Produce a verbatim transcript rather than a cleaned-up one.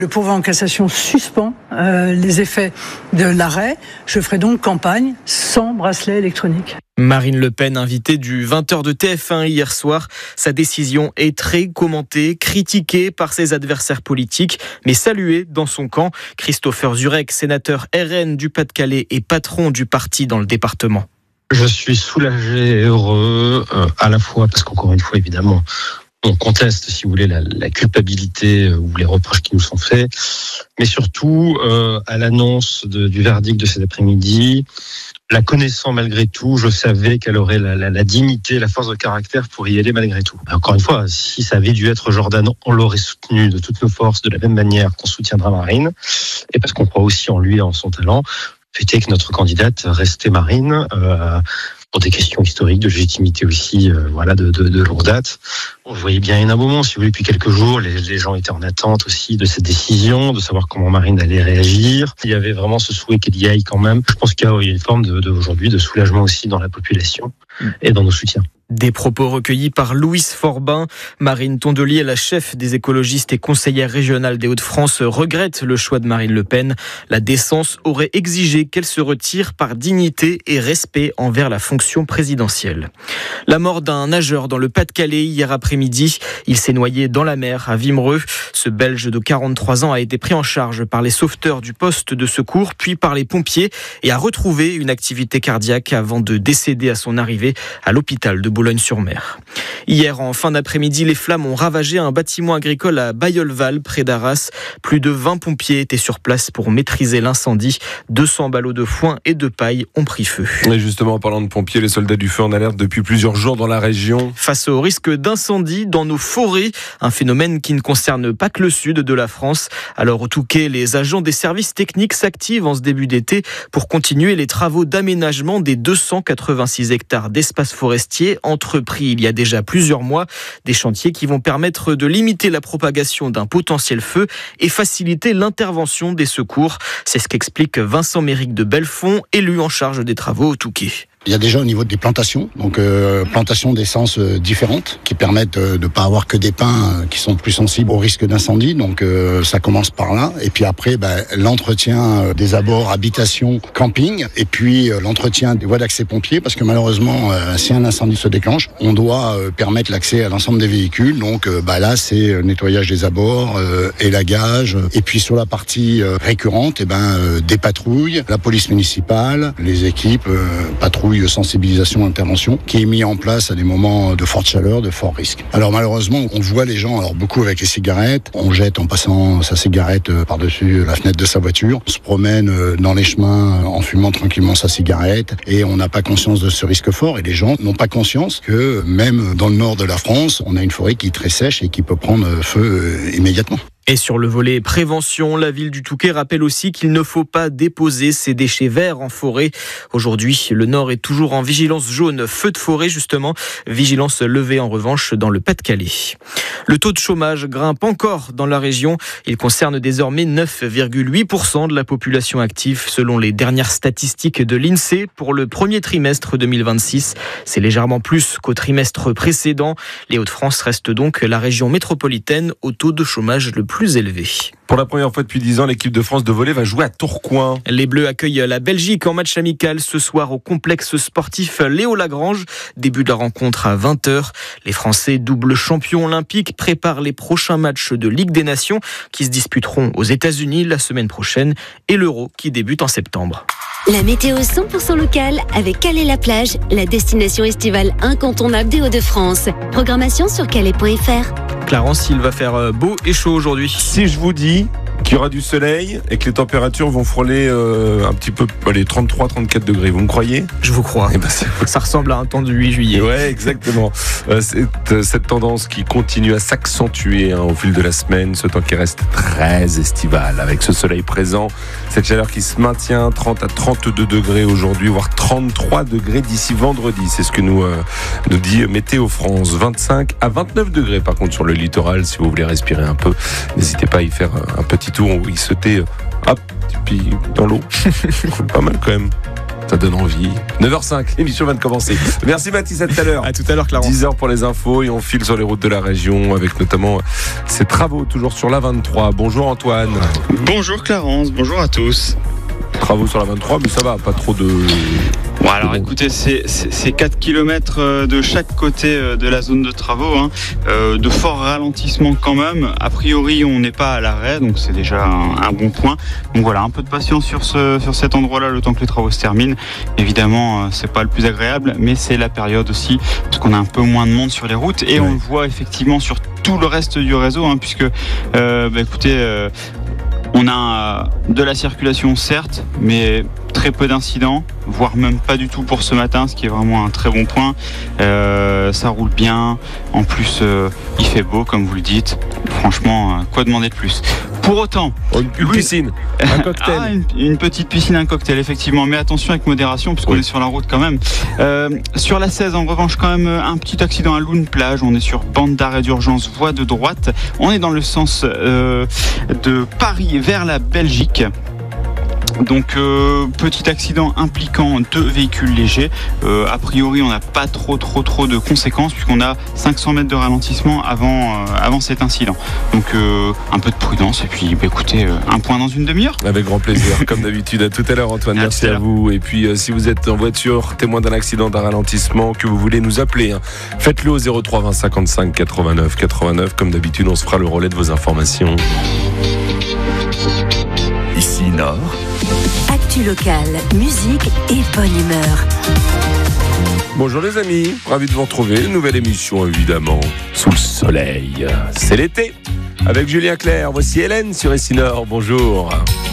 Le pourvoi en cassation suspend euh, les effets de l'arrêt. Je ferai donc campagne sans bracelet électronique. Marine Le Pen, invitée du vingt heures de T F un hier soir. Sa décision est très commentée, critiquée par ses adversaires politiques, mais saluée dans son camp. Christopher Zurek, sénateur R N du Pas-de-Calais et patron du parti dans le département. Je suis soulagé et heureux, euh, à la fois parce qu'encore une fois, évidemment, on conteste, si vous voulez, la, la culpabilité ou les reproches qui nous sont faits, mais surtout euh, à l'annonce de, du verdict de cet après-midi, la connaissant malgré tout, je savais qu'elle aurait la, la, la dignité, la force de caractère pour y aller malgré tout. Et encore une fois, si ça avait dû être Jordan, on l'aurait soutenu de toutes nos forces, de la même manière qu'on soutiendra Marine, et parce qu'on croit aussi en lui et en son talent. Le fait est que notre candidate restait Marine, euh, pour des questions historiques, de légitimité aussi, euh, voilà, de, de, de longue date. On voyait bien un moment, si vous voulez, depuis quelques jours, les, les gens étaient en attente aussi de cette décision, de savoir comment Marine allait réagir. Il y avait vraiment ce souhait qu'elle y aille quand même. Je pense qu'il y a une forme de, de aujourd'hui de soulagement aussi dans la population et dans nos soutiens. Des propos recueillis par Louise Forbin. Marine Tondelier, la chef des écologistes et conseillère régionale des Hauts-de-France, regrette le choix de Marine Le Pen. La décence aurait exigé qu'elle se retire par dignité et respect envers la fonction présidentielle. La mort d'un nageur dans le Pas-de-Calais hier après-midi. Il s'est noyé dans la mer à Wimereux. Ce Belge de quarante-trois ans a été pris en charge par les sauveteurs du poste de secours, puis par les pompiers, et a retrouvé une activité cardiaque avant de décéder à son arrivée à l'hôpital de Boulogne-sur-Mer. Hier, en fin d'après-midi, les flammes ont ravagé un bâtiment agricole à Bailleul-Val, près d'Arras. Plus de vingt pompiers étaient sur place pour maîtriser l'incendie. deux cents ballots de foin et de paille ont pris feu. Et justement, en parlant de pompiers, les soldats du feu en alerte depuis plusieurs jours dans la région. Face au risque d'incendie dans nos forêts, un phénomène qui ne concerne pas que le sud de la France. Alors au Touquet, les agents des services techniques s'activent en ce début d'été pour continuer les travaux d'aménagement des deux cent quatre-vingt-six hectares d'espace forestier entrepris il y a déjà plusieurs mois. Des chantiers qui vont permettre de limiter la propagation d'un potentiel feu et faciliter l'intervention des secours. C'est ce qu'explique Vincent Méric de Belfond, élu en charge des travaux au Touquet. Il y a déjà au niveau des plantations, donc euh, plantations d'essences euh, différentes qui permettent euh, de ne pas avoir que des pins euh, qui sont plus sensibles au risque d'incendie. Donc euh, ça commence par là. Et puis après, ben, l'entretien euh, des abords, habitations, camping. Et puis euh, l'entretien des voies d'accès pompiers. Parce que malheureusement, euh, si un incendie se déclenche, on doit euh, permettre l'accès à l'ensemble des véhicules. Donc euh, ben, là, c'est euh, nettoyage des abords, euh, élagage. Et puis sur la partie euh, récurrente, et ben, euh, des patrouilles, la police municipale, les équipes euh, patrouilles, sensibilisation, intervention, qui est mis en place à des moments de forte chaleur, de fort risque. Alors malheureusement, on voit les gens, alors beaucoup avec les cigarettes, on jette en passant sa cigarette par-dessus la fenêtre de sa voiture, on se promène dans les chemins en fumant tranquillement sa cigarette, et on n'a pas conscience de ce risque fort, et les gens n'ont pas conscience que même dans le nord de la France, on a une forêt qui est très sèche et qui peut prendre feu immédiatement. Et sur le volet prévention, la ville du Touquet rappelle aussi qu'il ne faut pas déposer ses déchets verts en forêt. Aujourd'hui, le Nord est toujours en vigilance jaune, feu de forêt justement. Vigilance levée en revanche dans le Pas-de-Calais. Le taux de chômage grimpe encore dans la région. Il concerne désormais neuf virgule huit pour cent de la population active selon les dernières statistiques de l'INSEE pour le premier trimestre deux mille vingt-six. C'est légèrement plus qu'au trimestre précédent. Les Hauts-de-France restent donc la région métropolitaine au taux de chômage le plus élevé. Pour la première fois depuis dix ans, l'équipe de France de volley va jouer à Tourcoing. Les Bleus accueillent la Belgique en match amical ce soir au complexe sportif Léo Lagrange. Début de la rencontre à vingt heures. Les Français, double champions olympiques, préparent les prochains matchs de Ligue des Nations qui se disputeront aux États-Unis la semaine prochaine et l'Euro qui débute en septembre. La météo cent pour cent locale avec Calais-la-Plage, la destination estivale incontournable des Hauts-de-France. Programmation sur calais point f r. Clarence, il va faire beau et chaud aujourd'hui. Si je vous dis qu'il y aura du soleil et que les températures vont frôler euh, un petit peu allez, trente-trois à trente-quatre degrés, vous me croyez ? Je vous crois. Eh ben, c'est... Ça ressemble à un temps du huit juillet. Ouais, exactement. euh, cette, cette tendance qui continue à s'accentuer hein, au fil de la semaine, ce temps qui reste très estival avec ce soleil présent, cette chaleur qui se maintient, trente à trente-deux degrés aujourd'hui, voire trente-trois degrés d'ici vendredi. C'est ce que nous, euh, nous dit Météo France. vingt-cinq à vingt-neuf degrés par contre sur le littoral, si vous voulez respirer un peu, n'hésitez pas à y faire un petit tour où il sautait hop, puis dans l'eau. Pas mal quand même. Ça donne envie. neuf heures cinq, l'émission vient de commencer. Merci Mathis, à tout à l'heure. À tout à l'heure, Clarence. dix heures pour les infos et on file sur les routes de la région avec notamment ces travaux toujours sur l'A vingt-trois. Bonjour Antoine. Bonjour Clarence, bonjour à tous. Travaux sur la vingt-trois, mais ça va, pas trop de... Bon, alors écoutez, c'est, c'est, c'est quatre kilomètres de chaque côté de la zone de travaux, hein. euh, de forts ralentissements quand même. A priori, on n'est pas à l'arrêt, donc c'est déjà un, un bon point. Donc voilà, un peu de patience sur, ce, sur cet endroit-là, le temps que les travaux se terminent. Évidemment, c'est pas le plus agréable, mais c'est la période aussi, parce qu'on a un peu moins de monde sur les routes, et oui. On le voit effectivement sur tout le reste du réseau, hein, puisque, euh, bah, écoutez... Euh, On a de la circulation certes, mais très peu d'incidents, voire même pas du tout pour ce matin, ce qui est vraiment un très bon point. Euh, ça roule bien, en plus euh, il fait beau comme vous le dites. Franchement, euh, quoi demander de plus? Pour autant, une, une oui. piscine, un cocktail. Ah, une, une petite piscine, un cocktail, effectivement, mais attention avec modération puisqu'on oui. est sur la route quand même. Euh, sur la seize, en revanche, quand même un petit accident à Loun Plage. On est sur bande d'arrêt d'urgence, voie de droite. On est dans le sens euh, de Paris vers la Belgique. Donc euh, petit accident impliquant deux véhicules légers. Euh, a priori, on n'a pas trop trop trop de conséquences puisqu'on a cinq cents mètres de ralentissement avant euh, avant cet incident. Donc euh, un peu de prudence et puis bah, écoutez, euh, un point dans une demi-heure. Avec grand plaisir, comme d'habitude. À tout à l'heure, Antoine. Merci à, à vous. Et puis euh, si vous êtes en voiture, témoin d'un accident, d'un ralentissement, que vous voulez nous appeler, hein, faites-le au zéro trois vingt cinquante-cinq quatre-vingt-neuf quatre-vingt-neuf. Comme d'habitude, on se fera le relais de vos informations. Ici Nord. Actu local, musique et bonne humeur. Bonjour les amis, ravi de vous retrouver. Nouvelle émission évidemment, sous le soleil. C'est l'été. Avec Julien Clerc, voici Hélène sur Ici Nord. Bonjour.